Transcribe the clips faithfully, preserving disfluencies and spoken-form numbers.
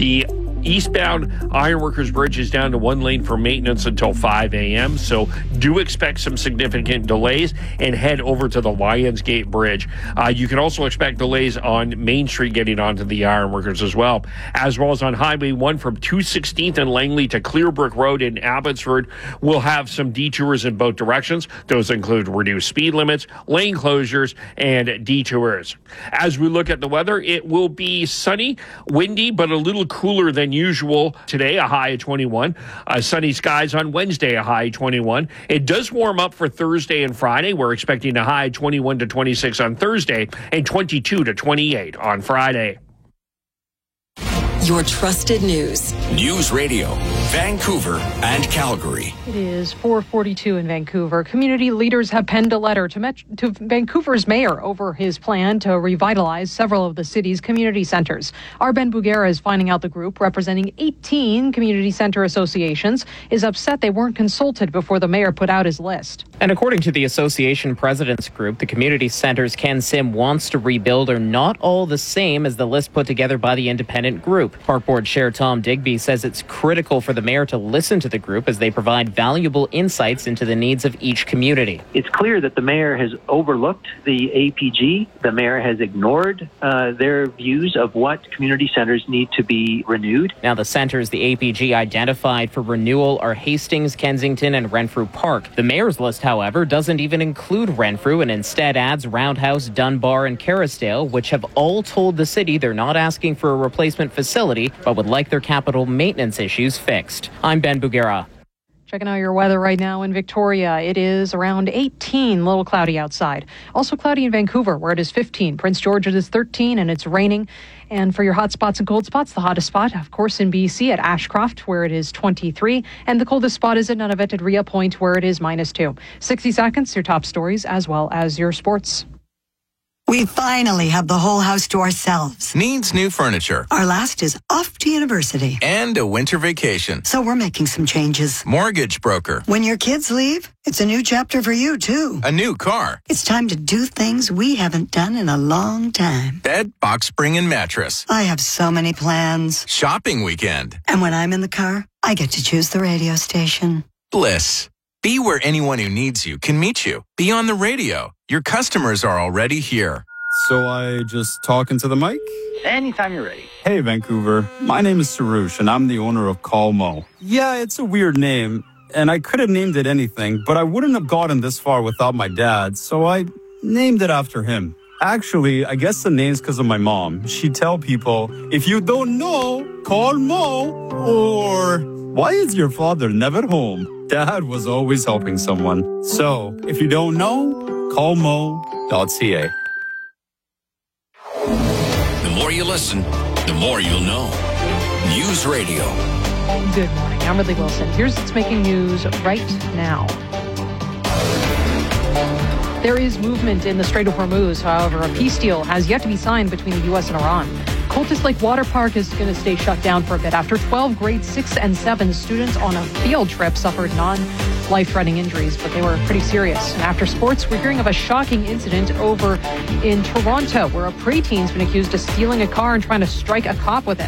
The eastbound Ironworkers Bridge is down to one lane for maintenance until five a.m., so do expect some significant delays and head over to the Lions Gate Bridge. Uh, you can also expect delays on Main Street getting onto the Ironworkers as well, as well as on Highway one from two sixteenth and Langley to Clearbrook Road in Abbotsford. We'll have some detours in both directions. Those include reduced speed limits, lane closures, and detours. As we look at the weather, it will be sunny, windy, but a little cooler than usual today, a high of twenty-one. Uh, sunny skies on Wednesday, a high of twenty-one. It does warm up for Thursday and Friday. We're expecting a high of twenty-one to twenty-six on Thursday and twenty-two to twenty-eight on Friday. Your trusted news. News Radio, Vancouver and Calgary. It is four forty-two in Vancouver. Community leaders have penned a letter to, Met- to Vancouver's mayor over his plan to revitalize several of the city's community centers. Our Ben Bugera is finding out the group, representing eighteen community center associations, is upset they weren't consulted before the mayor put out his list. And according to the association president's group, the community centers Ken Sim wants to rebuild are not all the same as the list put together by the independent group. Park Board Chair Tom Digby says it's critical for the mayor to listen to the group as they provide valuable insights into the needs of each community. It's clear that the mayor has overlooked the A P G. The mayor has ignored uh, their views of what community centers need to be renewed. Now, the centers the A P G identified for renewal are Hastings, Kensington, and Renfrew Park. The mayor's list, however, doesn't even include Renfrew and instead adds Roundhouse, Dunbar, and Kerrisdale, which have all told the city they're not asking for a replacement facility, but would like their capital maintenance issues fixed. I'm Ben Bugera. Checking out your weather right now in Victoria. It is around eighteen, a little cloudy outside. Also cloudy in Vancouver, where it is fifteen. Prince George, it is thirteen, and it's raining. And for your hot spots and cold spots, the hottest spot, of course, in B C at Ashcroft, where it is twenty-three. And the coldest spot is at Nunavut at Ria Point, where it is minus two. sixty seconds, your top stories, as well as your sports. We finally have the whole house to ourselves. Needs new furniture. Our last is off to university. And a winter vacation. So we're making some changes. Mortgage broker. When your kids leave, it's a new chapter for you, too. A new car. It's time to do things we haven't done in a long time. Bed, box spring, and mattress. I have so many plans. Shopping weekend. And when I'm in the car, I get to choose the radio station. Bliss. Be where anyone who needs you can meet you. Be on the radio. Your customers are already here. So I just talk into the mic? Anytime you're ready. Hey, Vancouver. My name is Sarush, and I'm the owner of Call Mo. Yeah, it's a weird name, and I could have named it anything, but I wouldn't have gotten this far without my dad, so I named it after him. Actually, I guess the name's because of my mom. She'd tell people, if you don't know, call Mo, or why is your father never home? Dad was always helping someone. So, if you don't know, call mo dot c a. The more you listen, the more you'll know. News Radio. Good morning. I'm Ridley Wilson. Here's what's making news right now. There is movement in the Strait of Hormuz. However, a peace deal has yet to be signed between the U S and Iran. Cultus Lake Water Park is going to stay shut down for a bit after twelve grade six and seven students on a field trip suffered non-life-threatening injuries, but they were pretty serious. And after sports, we're hearing of a shocking incident over in Toronto where a preteen's been accused of stealing a car and trying to strike a cop with it.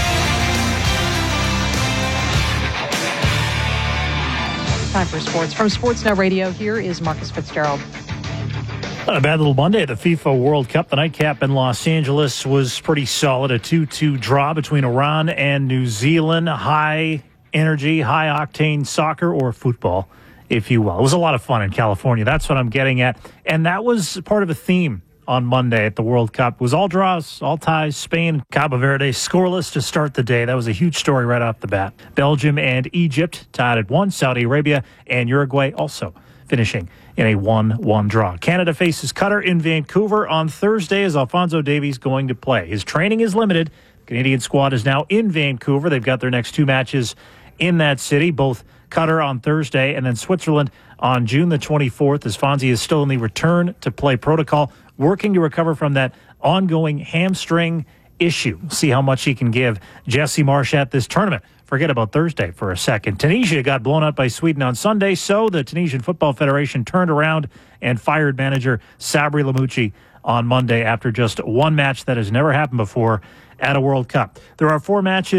Time for sports. From Sportsnet Radio, here is Marcus Fitzgerald. Not a bad little Monday at the FIFA World Cup. The nightcap in Los Angeles was pretty solid. A two two draw between Iran and New Zealand. High energy, high octane soccer or football, if you will. It was a lot of fun in California. That's what I'm getting at. And that was part of a theme on Monday at the World Cup. It was all draws, all ties. Spain, Cabo Verde, scoreless to start the day. That was a huge story right off the bat. Belgium and Egypt tied at one. Saudi Arabia and Uruguay also finishing in a one one draw. Canada faces Qatar in Vancouver on Thursday as Alphonso Davies going to play. His training is limited. The Canadian squad is now in Vancouver. They've got their next two matches in that city, both Qatar on Thursday and then Switzerland on June the twenty-fourth, as Fonzie is still in the return to play protocol, working to recover from that ongoing hamstring issue. See how much he can give Jesse Marsch at this tournament. Forget about Thursday for a second. Tunisia got blown out by Sweden on Sunday, so the Tunisian Football Federation turned around and fired manager Sabri Lamouchi on Monday after just one match that has never happened before at a World Cup. There are four matches